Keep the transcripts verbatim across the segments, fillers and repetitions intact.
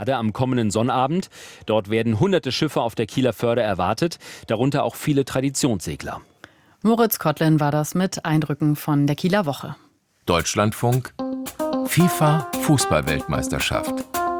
am kommenden Sonnabend. Dort werden hunderte Schiffe auf der Kieler Förde erwartet, darunter auch viele Traditionssegler. Moritz Kottlin war das mit Eindrücken von der Kieler Woche. Deutschlandfunk, FIFA Fußball-Weltmeisterschaft.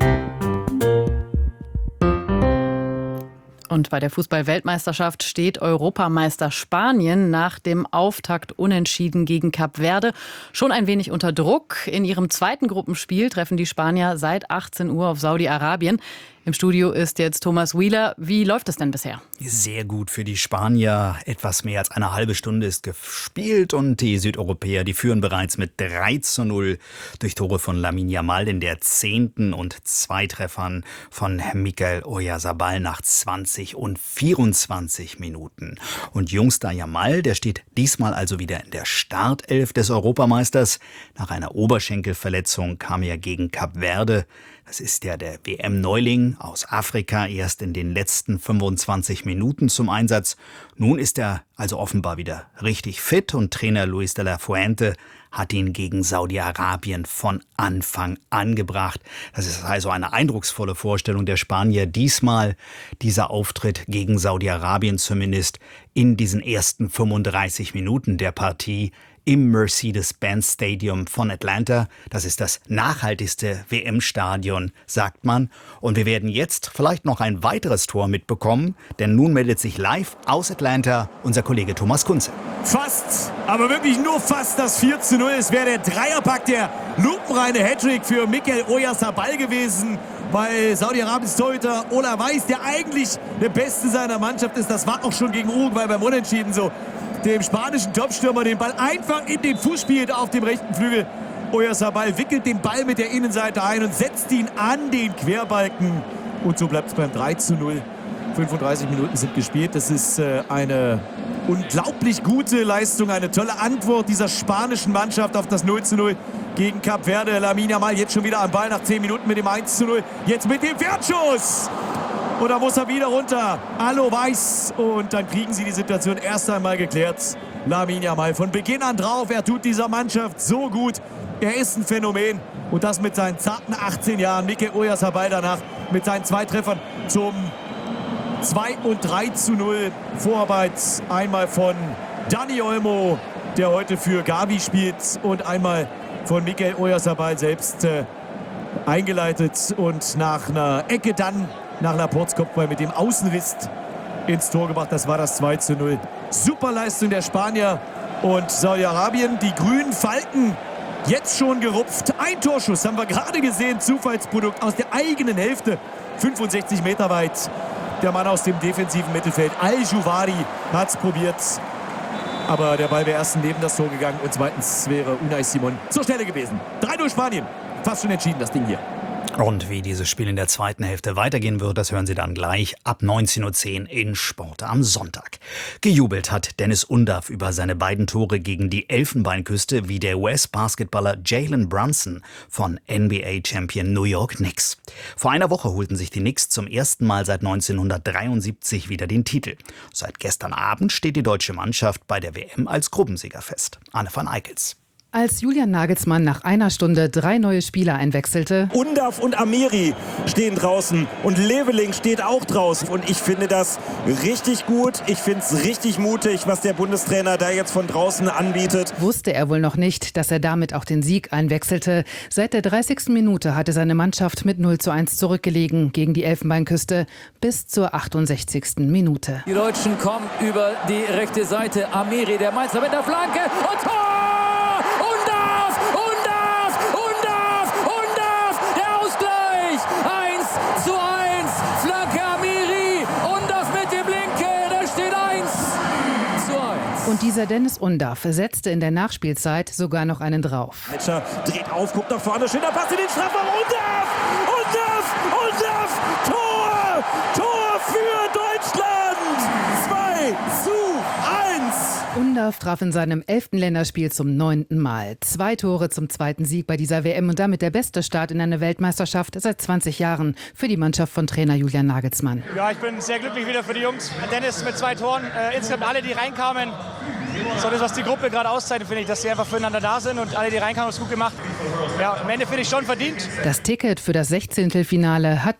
Und bei der Fußball-Weltmeisterschaft steht Europameister Spanien nach dem Auftakt unentschieden gegen Kap Verde schon ein wenig unter Druck. In ihrem zweiten Gruppenspiel treffen die Spanier seit achtzehn Uhr auf Saudi-Arabien. Im Studio ist jetzt Thomas Wheeler. Wie läuft es denn bisher? Sehr gut für die Spanier. Etwas mehr als eine halbe Stunde ist gespielt und die Südeuropäer, die führen bereits mit drei zu null durch Tore von Lamine Yamal in der zehnten und zwei Treffern von Mikel Oyarzabal nach zwanzig und vierundzwanzig Minuten. Und Jungster Yamal, der steht diesmal also wieder in der Startelf des Europameisters. Nach einer Oberschenkelverletzung kam er gegen Kap Verde. Das ist ja der W M-Neuling aus Afrika, erst in den letzten fünfundzwanzig Minuten zum Einsatz. Nun ist er also offenbar wieder richtig fit und Trainer Luis de la Fuente hat ihn gegen Saudi-Arabien von Anfang an gebracht. Das ist also eine eindrucksvolle Vorstellung der Spanier. Diesmal dieser Auftritt gegen Saudi-Arabien zumindest in diesen ersten fünfunddreißig Minuten der Partie im Mercedes-Benz Stadium von Atlanta. Das ist das nachhaltigste W M-Stadion, sagt man. Und wir werden jetzt vielleicht noch ein weiteres Tor mitbekommen, denn nun meldet sich live aus Atlanta unser Kollege Thomas Kunze. Fast, aber wirklich nur fast das vier zu null. Es wäre der Dreierpack, der lupenreine Hattrick für Mikel Oyarzabal gewesen. Bei Saudi-Arabiens Torhüter Ola Weiß, der eigentlich der Beste seiner Mannschaft ist. Das war auch schon gegen Uruguay beim Unentschieden so. Dem spanischen Topstürmer den Ball einfach in den Fuß spielt auf dem rechten Flügel. Oyarzabal wickelt den Ball mit der Innenseite ein und setzt ihn an den Querbalken. Und so bleibt es beim drei zu null. fünfunddreißig Minuten sind gespielt. Das ist äh, eine unglaublich gute Leistung, eine tolle Antwort dieser spanischen Mannschaft auf das null zu null gegen Kap Verde. Lamine Yamal jetzt schon wieder am Ball nach zehn Minuten mit dem eins zu null. Jetzt mit dem Fernschuss. Und da muss er wieder runter. Allo Weiß. Und dann kriegen sie die Situation erst einmal geklärt. Lamine Yamal von Beginn an drauf. Er tut dieser Mannschaft so gut. Er ist ein Phänomen. Und das mit seinen zarten achtzehn Jahren. Mikel Oyarzabal danach mit seinen zwei Treffern zum zwei und drei zu null. Vorarbeit einmal von Dani Olmo, der heute für Gavi spielt. Und einmal von Mikel Oyarzabal selbst äh, eingeleitet. Und nach einer Ecke dann nach Laportes Kopfball mit dem Außenriss ins Tor gebracht. Das war das zwei zu null. Super Leistung der Spanier und Saudi-Arabien. Die grünen Falken jetzt schon gerupft. Ein Torschuss haben wir gerade gesehen. Zufallsprodukt aus der eigenen Hälfte. fünfundsechzig Meter weit. Der Mann aus dem defensiven Mittelfeld. Al-Jouwari hat es probiert. Aber der Ball wäre erstens neben das Tor gegangen. Und zweitens wäre Unai Simon zur Stelle gewesen. drei null Spanien. Fast schon entschieden, das Ding hier. Und wie dieses Spiel in der zweiten Hälfte weitergehen wird, das hören Sie dann gleich ab neunzehn Uhr zehn in Sport am Sonntag. Gejubelt hat Dennis Undaff über seine beiden Tore gegen die Elfenbeinküste wie der U S-Basketballer Jalen Brunson von N B A-Champion New York Knicks. Vor einer Woche holten sich die Knicks zum ersten Mal seit neunzehnhundertdreiundsiebzig wieder den Titel. Seit gestern Abend steht die deutsche Mannschaft bei der W M als Gruppensieger fest. Anne van Eickels. Als Julian Nagelsmann nach einer Stunde drei neue Spieler einwechselte. Undaff und Amiri stehen draußen und Leveling steht auch draußen. Und ich finde das richtig gut. Ich finde es richtig mutig, was der Bundestrainer da jetzt von draußen anbietet. Wusste er wohl noch nicht, dass er damit auch den Sieg einwechselte. Seit der dreißigsten Minute hatte seine Mannschaft mit null zu eins zurückgelegen gegen die Elfenbeinküste bis zur achtundsechzigsten Minute. Die Deutschen kommen über die rechte Seite. Amiri, der Mainzer mit der Flanke und Tor! Und dieser Dennis Undaff setzte in der Nachspielzeit sogar noch einen drauf. Metscher dreht auf, guckt nach vorne, schöner Pass in den Strafraum. Undaff! Undaff! Undaff! Tor! Tor für Deutschland! zwei zu eins! Undaff traf in seinem elften Länderspiel zum neunten Mal. Zwei Tore zum zweiten Sieg bei dieser W M und damit der beste Start in eine Weltmeisterschaft seit zwanzig Jahren für die Mannschaft von Trainer Julian Nagelsmann. Ja, ich bin sehr glücklich wieder für die Jungs. Dennis mit zwei Toren, äh, insgesamt alle, die reinkamen. So das, was die Gruppe gerade auszeichnet, finde ich, dass sie einfach füreinander da sind und alle, die reinkamen, haben es gut gemacht. Ja, am Ende finde ich schon verdient. Das Ticket für das Sechzehntelfinale hat